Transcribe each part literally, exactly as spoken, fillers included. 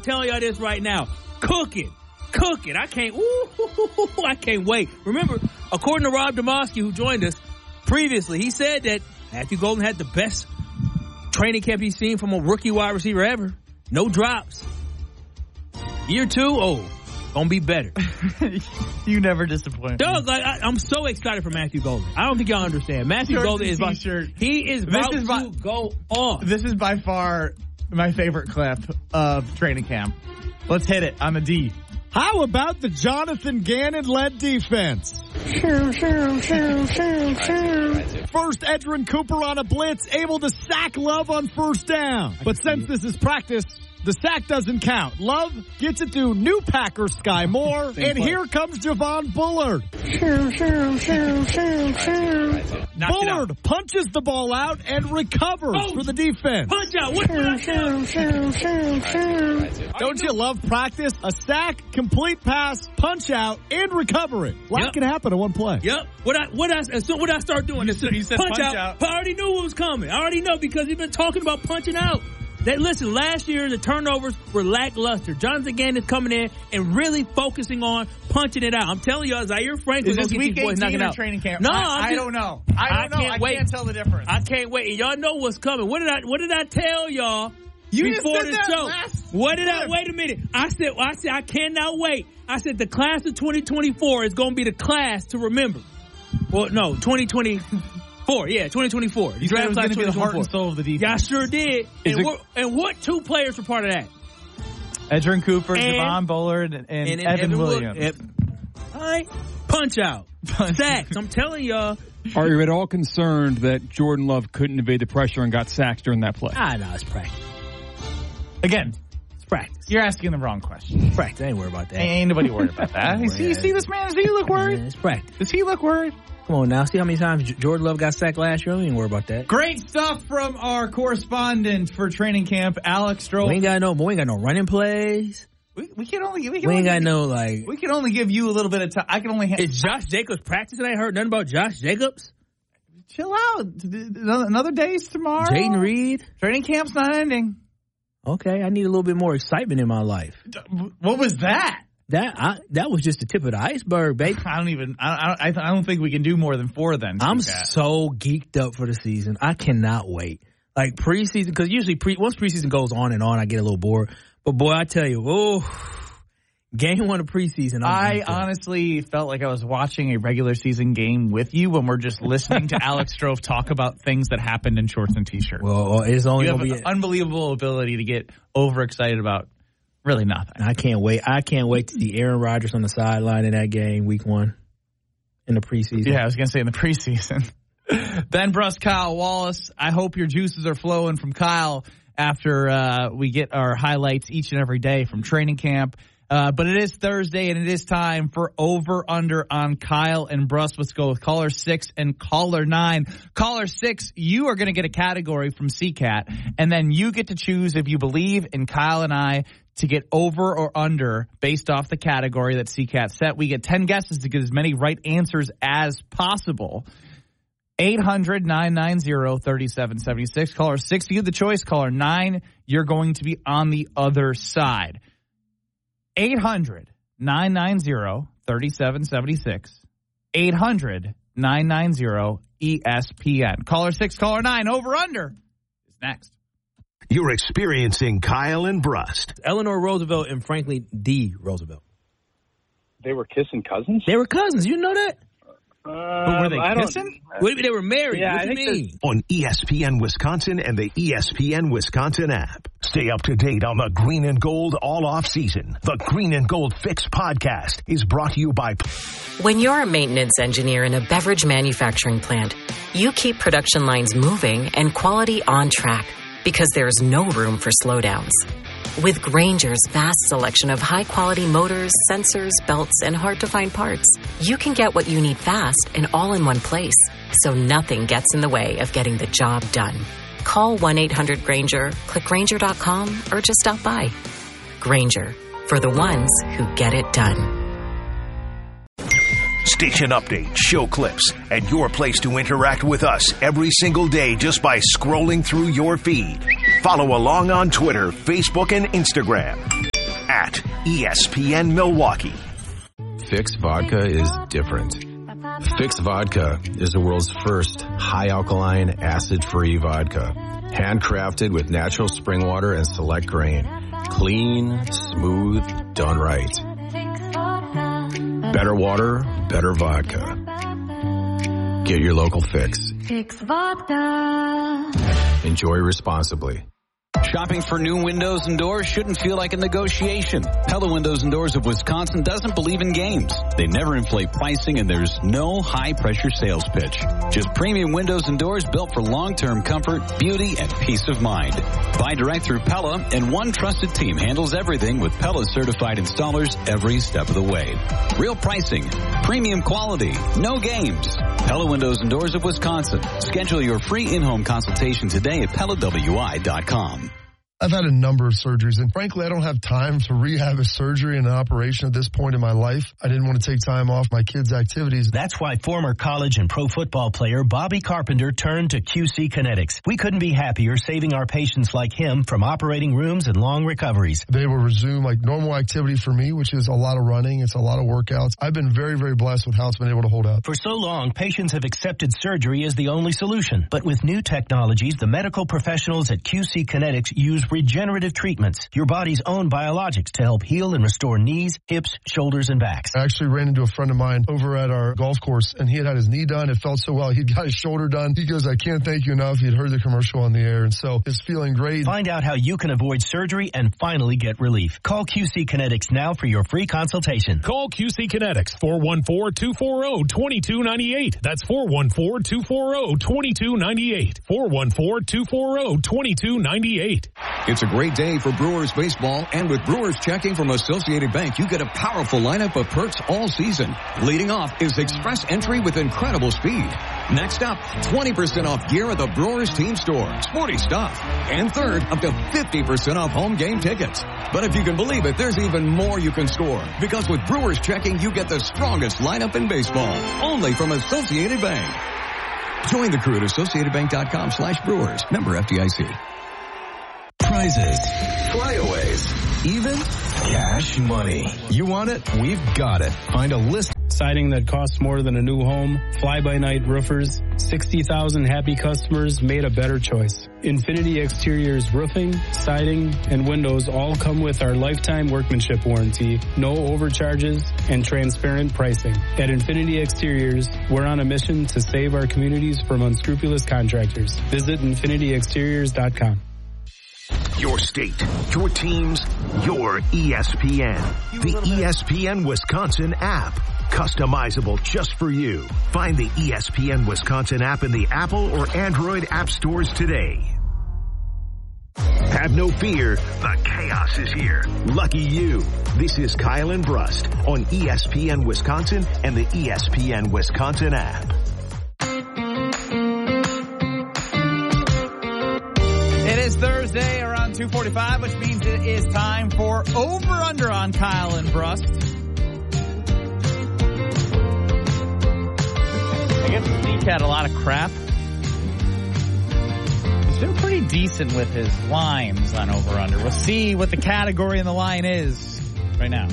telling y'all this right now. Cooking. Cooking. I can't, ooh, I can't wait. Remember, according to Rob Demovsky, who joined us previously, he said that Matthew Golden had the best training camp he's seen from a rookie wide receiver ever. No drops. Year two, oh, gonna be better. You never disappoint. Doug, like, I, I'm so excited for Matthew Golden. I don't think y'all understand. Matthew Shirt Golden is about, t-shirt. he is This about is to by- go off. This is by far my favorite clip of training camp. Let's hit it on the D. How about the Jonathan Gannon-led defense? First, Edgerrin Cooper on a blitz, able to sack Love on first down. But since this is practice, the sack doesn't count. Love gets it to new Packer Sky Moore, and play. here comes Javon Bullard. Bullard punches the ball out and recovers Oh, for the defense. Punch out. What did I do? Don't you love practice? A sack, complete pass, punch out, and recovery. A lot Yep. can happen in one play. Yep. What I what I so what I start doing? You is said- you said punch, punch out. out. I already knew what was coming. I already know because we've been talking about punching out. That listen, last year the turnovers were lackluster. Jonathan Gannon is coming in and really focusing on punching it out. I'm telling you, Zaire Franklin Is gonna this get week these boys knocking eighteen or out. training camp? No, I, I'm I just- don't know. I I don't know. can't I wait. can't tell the difference. I can't wait. And y'all know what's coming. What did I what did I tell y'all You just before said the that show? last What did I clip. wait a minute? I said I said I cannot wait. I said the class of twenty twenty-four is gonna be the class to remember. Well, no, twenty twenty-four. Yeah, twenty twenty-four. You said it was going to be the heart and soul of the defense. Yeah, I sure did. Is And, it- what, and what two players were part of that? Edgerrin Cooper, And- Javon Bullard, and, and, And then Evan, Wood- Williams. Yep. All right. Punch out. Punch. Sacks. I'm telling y'all. Are you at all concerned that Jordan Love couldn't evade the pressure and got sacked during that play? Ah, no, it's practice. Again, It's practice. you're asking the wrong question. It's practice. I ain't worried about that. Ain't nobody worried about that. You see, you see this man? Does he look worried? It's practice. Does he look worried? Come on now. See how many times J- Jordan Love got sacked last year? We ain't worried about that. Great stuff from our correspondent for training camp, Alex Stroh. We ain't got no, we ain't got no running plays. We, we can only we can We only, ain't got no, like. we can only give you a little bit of time. I can only ha- Is Josh Jacobs practicing? I ain't heard nothing about Josh Jacobs. chill out. Another, another day's tomorrow. Jaden Reed. Training camp's not ending. Okay, I need a little bit more excitement in my life. What was that? That I, that was just the tip of the iceberg, baby. I don't even. I I, I don't think we can do more than four. Then I'm Cat. so geeked up for the season. I cannot wait. Like preseason, because usually pre once preseason goes on and on, I get a little bored. But boy, I tell you, oh, game one of preseason. I'm I geeked up. honestly felt like I was watching a regular season game with you when we're just listening to Alex Stroh talk about things that happened in shorts and t-shirts. Well, it's only You have gonna an be. unbelievable ability to get overexcited about really nothing. I can't wait. I can't wait to see Aaron Rodgers on the sideline in that game, week one, in the preseason. Yeah, I was going to say in the preseason. Ben Bruss, Kyle Wallace. I hope your juices are flowing from Kyle after uh, we get our highlights each and every day from training camp. Uh, but it is Thursday, and it is time for over-under on Kyle and Bruss. Let's go with caller six and caller nine. Caller six, you are going to get a category from C CAT, and then you get to choose if you believe in Kyle and I to get over or under based off the category that C CAT set. We get ten guesses to get as many right answers as possible. eight hundred, nine nine zero, three seven seven six. Caller six, you the choice. Caller nine, you're going to be on the other side. eight hundred, nine nine zero, three seven seven six. eight hundred, nine nine zero, E S P N. Caller six, caller nine, over under is next. You're experiencing Kyle and Brust. Eleanor Roosevelt and Franklin D. Roosevelt. They were kissing cousins? They were cousins. You know that? Um, But were they I don't- kissing? What, they were married. Yeah, what I do you think mean? On E S P N Wisconsin and the E S P N Wisconsin app. Stay up to date on the Green and Gold all off season. The Green and Gold Fix podcast is brought to you by... When you're a maintenance engineer in a beverage manufacturing plant, you keep production lines moving and quality on track because there's no room for slowdowns. With Grainger's vast selection of high-quality motors, sensors, belts, and hard-to-find parts, you can get what you need fast and all in one place, so nothing gets in the way of getting the job done. Call one eight hundred Grainger, click Grainger dot com, or just stop by. Grainger, for the ones who get it done. Station updates, show clips, and your place to interact with us every single day just by scrolling through your feed. Follow along on Twitter, Facebook, and Instagram. Not E S P N Milwaukee. Fix Vodka is different. Fix Vodka is the world's first high-alkaline, acid-free vodka. Handcrafted with natural spring water and select grain. Clean, smooth, done right. Better water, better vodka. Get your local Fix. Fix Vodka. Enjoy responsibly. Shopping for new windows and doors shouldn't feel like a negotiation. Pella Windows and Doors of Wisconsin doesn't believe in games. They never inflate pricing, and there's no high-pressure sales pitch. Just premium windows and doors built for long-term comfort, beauty, and peace of mind. Buy direct through Pella, and one trusted team handles everything with Pella certified installers every step of the way. Real pricing, premium quality, no games. Pella Windows and Doors of Wisconsin. Schedule your free in-home consultation today at Pella W I dot com. I've had a number of surgeries, and frankly, I don't have time to rehab a surgery and an operation at this point in my life. I didn't want to take time off my kids' activities. That's why former college and pro football player Bobby Carpenter turned to Q C Kinetics. We couldn't be happier saving our patients like him from operating rooms and long recoveries. They will resume like normal activity for me, which is a lot of running. It's a lot of workouts. I've been very, very blessed with how it's been able to hold up. For so long, patients have accepted surgery as the only solution. But with new technologies, the medical professionals at Q C Kinetics use regenerative treatments, your body's own biologics, to help heal and restore knees, hips, shoulders, and backs. I actually ran into a friend of mine over at our golf course, and he had had his knee done. It felt so well. He'd got his shoulder done. He goes, I can't thank you enough. He'd heard the commercial on the air, and so it's feeling great. Find out how you can avoid surgery and finally get relief. Call Q C Kinetics now for your free consultation. Call Q C Kinetics, four one four, two four zero, two two nine eight. That's four one four, two four zero, two two nine eight. four one four, two four zero, two two nine eight. It's a great day for Brewers baseball, and with Brewers checking from Associated Bank, you get a powerful lineup of perks all season. Leading off is Express Entry with incredible speed. Next up, twenty percent off gear at the Brewers team store. Sporty stuff. And third, up to fifty percent off home game tickets. But if you can believe it, there's even more you can score. Because with Brewers checking, you get the strongest lineup in baseball. Only from Associated Bank. Join the crew at associatedbank.com slash Brewers. Member F D I C. Prizes, flyaways, even cash money. You want it? We've got it. Find a list. Siding that costs more than a new home, fly-by-night roofers, sixty thousand happy customers made a better choice. Infinity Exteriors roofing, siding, and windows all come with our lifetime workmanship warranty, no overcharges, and transparent pricing. At Infinity Exteriors, we're on a mission to save our communities from unscrupulous contractors. Visit infinity exteriors dot com. Your state, your teams, your E S P N. The E S P N Wisconsin app. Customizable just for you. Find the E S P N Wisconsin app in the Apple or Android app stores today. Have no fear, the chaos is here. Lucky you. This is Kyle and Brust on E S P N Wisconsin and the E S P N Wisconsin app. It is Thursday around two forty-five, which means it is time for Over Under on Kyle and Brust. I guess Zeke had a lot of crap. He's been pretty decent with his lines on Over Under. We'll see what the category and the line is right now.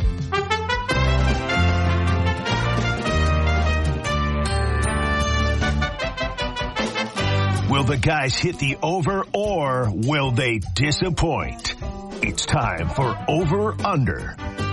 Will the guys hit the over or will they disappoint? It's time for Over Under.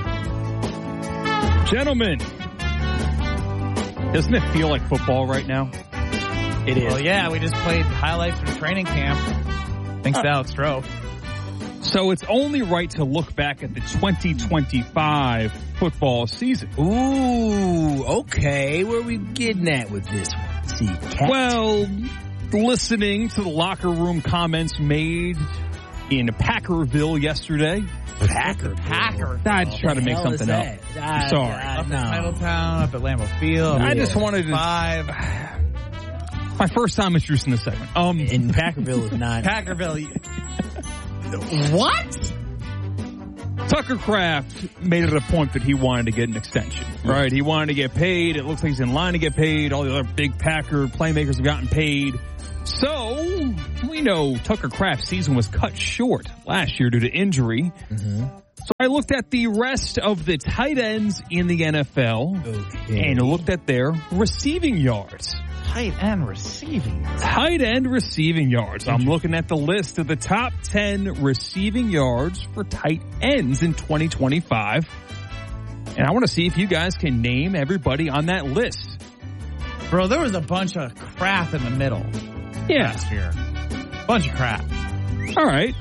Gentlemen, doesn't it feel like football right now? It is. Well, yeah, we just played highlights from training camp. Thanks to Alex Stroh. So it's only right to look back at the twenty twenty-five football season. Ooh, okay. Where are we getting at with this one? See, cat. Well, listening to the locker room comments made in Packerville yesterday. Packer, Packer. I just tried to make something up. I, Sorry. I, Up no. in Titletown, up at Lambeau Field. I just wanted to... Five. My first time introducing this segment. Um, in Packerville is not... Packerville. What? Tucker Kraft made it a point that he wanted to get an extension, right? He wanted to get paid. It looks like he's in line to get paid. All the other big Packer playmakers have gotten paid. So, we know Tucker Kraft's season was cut short last year due to injury. Mm-hmm. So I looked at the rest of the tight ends in the N F L okay. and looked at their receiving yards. Tight end receiving yards. Tight end receiving yards. I'm looking at the list of the top ten receiving yards for tight ends in twenty twenty-five. And I want to see if you guys can name everybody on that list. Bro, there was a bunch of crap in the middle yeah. last year. Bunch of crap. All right.